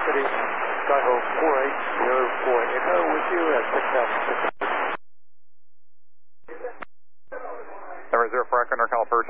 City, Skyho 48048 Echo with you at 6,000. Number 0 for Echo, NorCal 1st.